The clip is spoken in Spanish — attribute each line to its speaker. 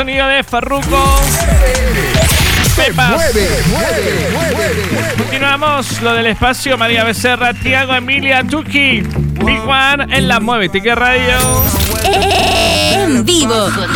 Speaker 1: sonido de Farruko. Pepas. Continuamos lo del espacio. María Becerra, Tiago, Emilia, Tuki, Big One en la Mueve Tique Radio.
Speaker 2: En vivo.